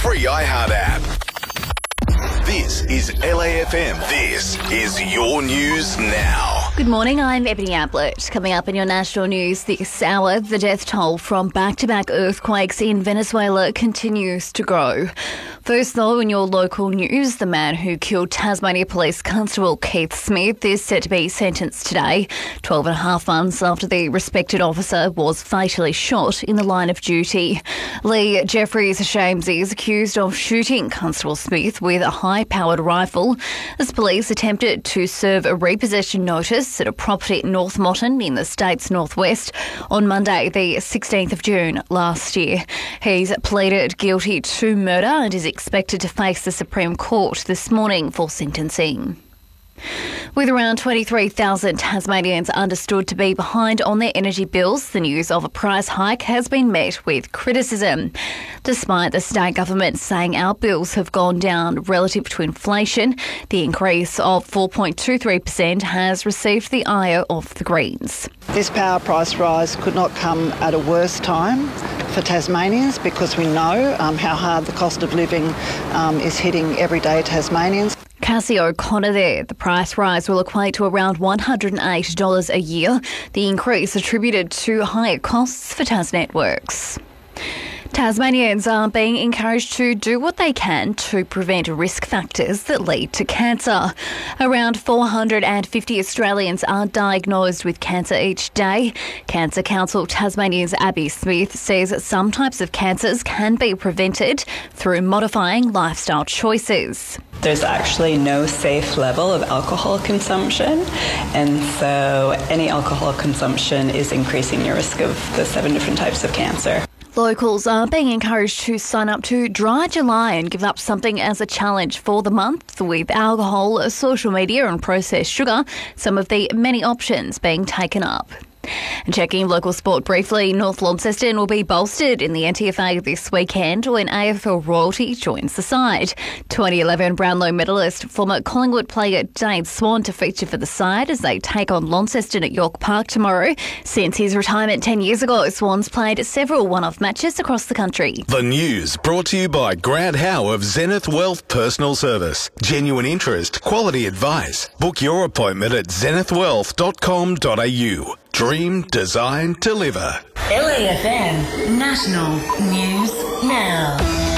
free iHeart app. This is LAFM. This is your news now. Good morning, I'm Ebony Ablett. Coming up in your national news this hour, the death toll from back-to-back earthquakes in Venezuela continues to grow. First, though, in your local news, the man who killed Tasmania Police Constable Keith Smith is set to be sentenced today, 12 and a half months after the respected officer was fatally shot in the line of duty. Lee Jeffries-Shamesy is accused of shooting Constable Smith with a high-powered rifle as police attempted to serve a repossession notice at a property at North Motton in the state's northwest on Monday, the 16th of June last year. He's pleaded guilty to murder and is expected to face the Supreme Court this morning for sentencing. With around 23,000 Tasmanians understood to be behind on their energy bills, the news of a price hike has been met with criticism. Despite the state government saying our bills have gone down relative to inflation, the increase of 4.23% has received the ire of the Greens. This power price rise could not come at a worse time for Tasmanians because we know how hard the cost of living is hitting everyday Tasmanians. Cassie O'Connor there. The price rise will equate to around $108 a year. The increase attributed to higher costs for Tasnetworks. Tasmanians are being encouraged to do what they can to prevent risk factors that lead to cancer. Around 450 Australians are diagnosed with cancer each day. Cancer Council Tasmania's Abby Smith says some types of cancers can be prevented through modifying lifestyle choices. There's actually no safe level of alcohol consumption, and so any alcohol consumption is increasing your risk of the 7 different types of cancer. Locals are being encouraged to sign up to Dry July and give up something as a challenge for the month, with alcohol, social media and processed sugar some of the many options being taken up. And checking local sport briefly, North Launceston will be bolstered in the NTFA this weekend when AFL royalty joins the side. 2011 Brownlow medalist, former Collingwood player Dane Swan to feature for the side as they take on Launceston at York Park tomorrow. Since his retirement 10 years ago, Swan's played several one-off matches across the country. The news brought to you by Grant Howe of Zenith Wealth Personal Service. Genuine interest, quality advice. Book your appointment at zenithwealth.com.au. Dream, design, deliver. LAFM National News Now.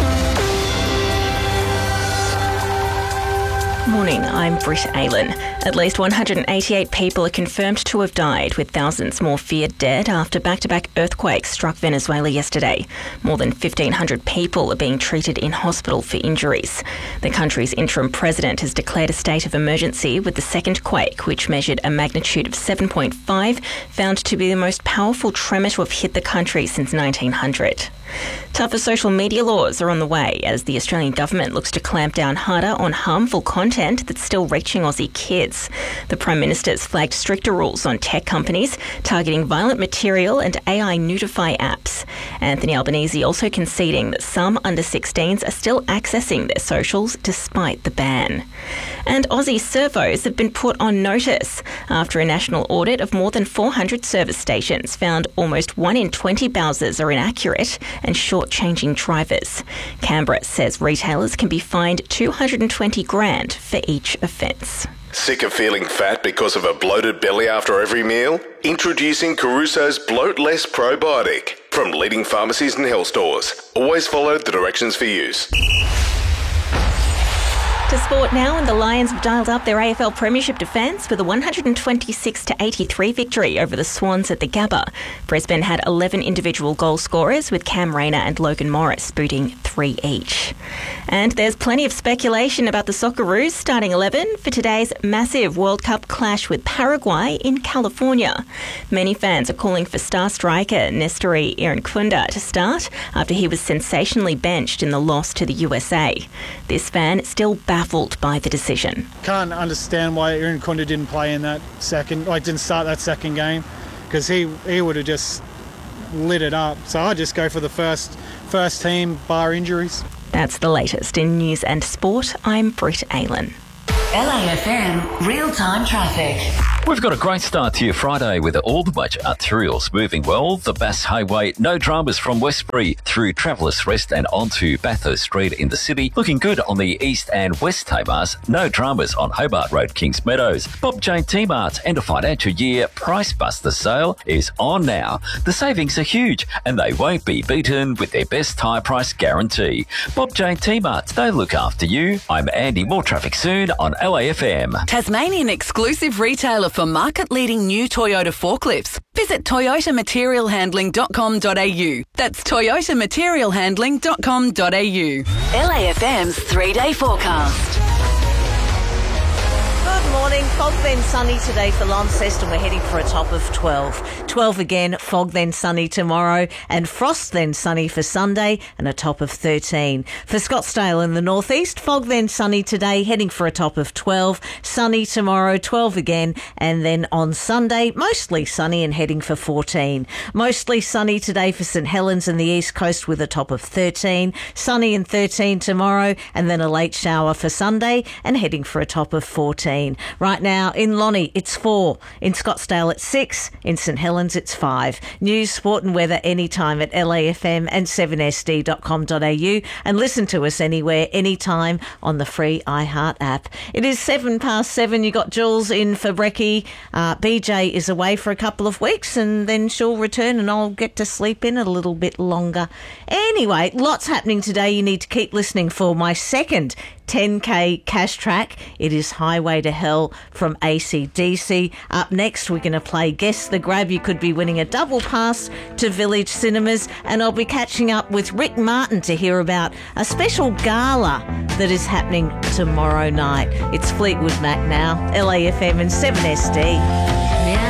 Morning, I'm Britt Aylan. At least 188 people are confirmed to have died, with thousands more feared dead after back-to-back earthquakes struck Venezuela yesterday. More than 1,500 people are being treated in hospital for injuries. The country's interim president has declared a state of emergency with the second quake, which measured a magnitude of 7.5, found to be the most powerful tremor to have hit the country since 1900. Tougher social media laws are on the way as the Australian government looks to clamp down harder on harmful content that's still reaching Aussie kids. The Prime Minister's flagged stricter rules on tech companies targeting violent material and AI nudify apps. Anthony Albanese also conceding that some under-16s are still accessing their socials despite the ban. And Aussie servos have been put on notice after a national audit of more than 400 service stations found almost 1 in 20 bowsers are inaccurate and short-changing drivers. Canberra says retailers can be fined $220,000 for each offence. Sick of feeling fat because of a bloated belly after every meal? Introducing Caruso's Bloat Less Probiotic from leading pharmacies and health stores. Always follow the directions for use. To sport now, and the Lions have dialed up their AFL Premiership defence with a 126-83 victory over the Swans at the Gabba. Brisbane had 11 individual goal scorers, with Cam Rayner and Logan Morris booting 3 each. And there's plenty of speculation about the Socceroos starting 11 for today's massive World Cup clash with Paraguay in California. Many fans are calling for star striker Nestori Irankunda to start after he was sensationally benched in the loss to the USA. This fan still baffled by the decision. Can't understand why Irankunda didn't play in that didn't start that second game, because he would have just lit it up. So I'd just go for the first team bar injuries. That's the latest in news and sport. I'm Britt Aylan. LAFM real-time traffic. We've got a great start to your Friday with all the major arterials moving well. The Bass Highway, no dramas from Westbury through Travellers Rest and onto Bathurst Street in the city. Looking good on the East and West Tamars. No dramas on Hobart Road, Kings Meadows. Bob Jane T-Mart's end of financial year Price Buster sale is on now. The savings are huge and they won't be beaten with their best tyre price guarantee. Bob Jane T-Mart's, they look after you. I'm Andy. More traffic soon on LAFM. Tasmanian exclusive retailer for market-leading new Toyota forklifts. Visit toyotamaterialhandling.com.au. That's toyotamaterialhandling.com.au. LAFM's 3-day forecast. Good morning. Fog then sunny today for Launceston and we're heading for a top of 12. 12 again, fog then sunny tomorrow and frost then sunny for Sunday and a top of 13. For Scottsdale in the northeast, fog then sunny today, heading for a top of 12. Sunny tomorrow, 12 again, and then on Sunday, mostly sunny and heading for 14. Mostly sunny today for St Helens and the east coast with a top of 13. Sunny and 13 tomorrow and then a late shower for Sunday and heading for a top of 14. Right now in Lonnie it's 4, in Scottsdale it's 6, in St Helens it's 5. News, sport and weather anytime at LAFM and 7sd.com.au and listen to us anywhere, anytime on the free iHeart app. It is 7:07. You got Jules in for brekkie. BJ is away for a couple of weeks and then she'll return and I'll get to sleep in a little bit longer. Anyway, lots happening today. You need to keep listening for my second 10K cash track. It is Highway to Hell from AC/DC. Up next, we're going to play Guess the Grab. You could be winning a double pass to Village Cinemas. And I'll be catching up with Rick Martin to hear about a special gala that is happening tomorrow night. It's Fleetwood Mac now, LAFM and 7SD.